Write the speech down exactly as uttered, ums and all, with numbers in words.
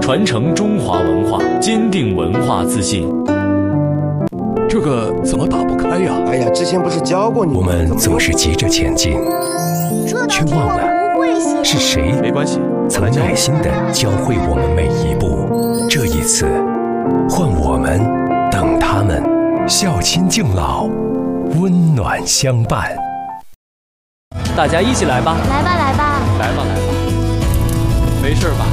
传承中华文化，坚定文化自信。 这个怎么打不开呀？ 哎呀，之前不是教过你？ 我们总是急着前进，却忘了是谁没关系， 曾耐心地教会我们每一步。这一次，换我们等他们，孝亲敬老，温暖相伴。 大家一起来吧！ 来吧，来吧， 来吧，来吧，没事吧？